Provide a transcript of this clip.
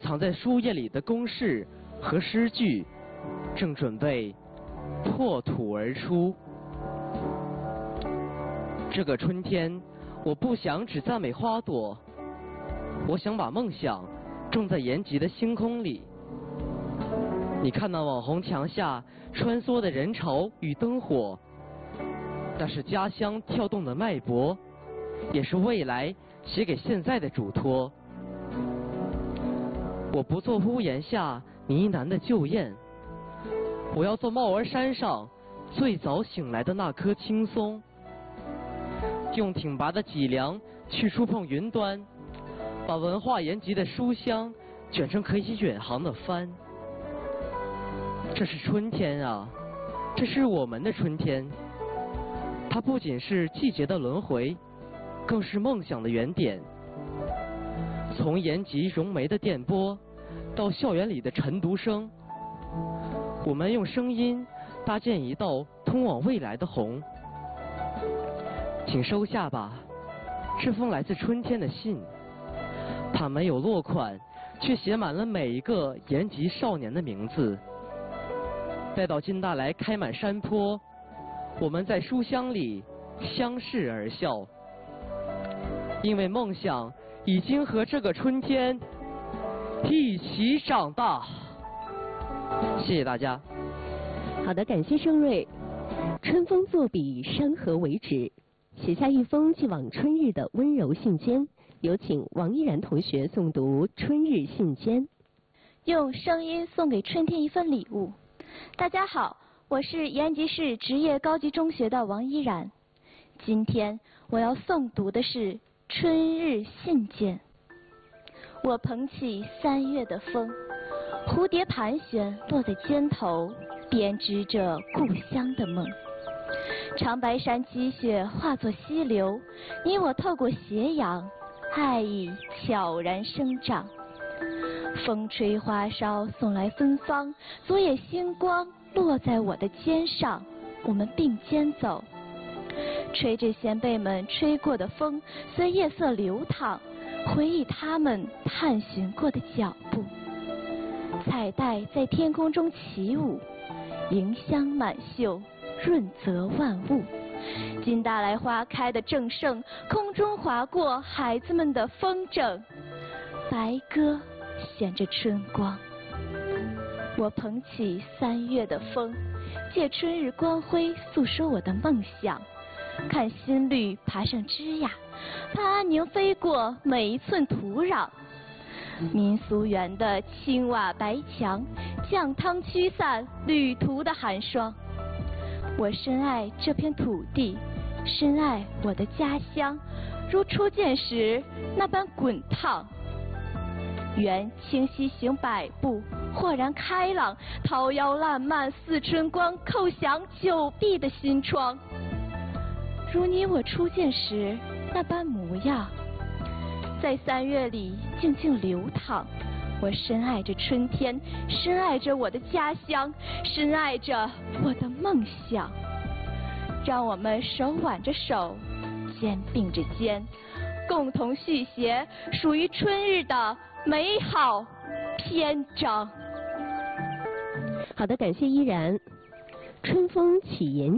藏在书页里的公式和诗句，正准备破土而出。这个春天，我不想只赞美花朵，我想把梦想种在延吉的星空里。你看那网红墙下穿梭的人潮与灯火，那是家乡跳动的脉搏，也是未来写给现在的嘱托。我不做屋檐下呢喃的旧雁，我要做帽儿山上最早醒来的那棵青松。用挺拔的脊梁去触碰云端，把文化延吉的书香卷成可以远航的帆。这是春天啊，这是我们的春天。它不仅是季节的轮回，更是梦想的原点。从延吉融媒的电波，到校园里的晨读声，我们用声音搭建一道通往未来的虹。请收下吧，这封来自春天的信。它没有落款，却写满了每一个延吉少年的名字。待到金大来开满山坡，我们在书香里相视而笑，因为梦想已经和这个春天一起长大。谢谢大家。 好的，感谢盛瑞。春风作笔，山河为纸，写下一封寄往春日的温柔信笺。有请王依然同学诵读春日信笺。 用声音送给春天一份礼物。大家好，我是延吉市职业高级中学的王依然。今天我要诵读的是春日信笺。我捧起3月的风，蝴蝶盘旋落在肩头，编织着故乡的梦。长白山积雪化作溪流，你我透过斜阳，爱意悄然生长。风吹花梢送来芬芳，昨夜星光落在我的肩上，我们并肩走，吹着先辈们吹过的风，随夜色流淌，回忆他们探寻过的脚步。彩带在天空中起舞，迎香满袖，润泽万物。金大来花开得正盛，空中划过孩子们的风筝，白鸽衔着春光。我捧起3月的风，借春日光辉诉说我的梦想。看新绿爬上枝桠，盼安宁飞过每一寸土壤。民俗园的青瓦白墙，酱汤驱散旅途的寒霜。我深爱这片土地，深爱我的家乡，如初见时那般滚烫。缘清溪行100步，豁然开朗，桃夭烂漫似春光，叩响久闭的心窗。如你我初见时那般模样，在3月里静静流淌。我深爱着春天，深爱着我的家乡，深爱着我的梦想。让我们手挽着手，肩并着肩，共同续写属于春日的美好篇章。 好的，感谢依然。春风起延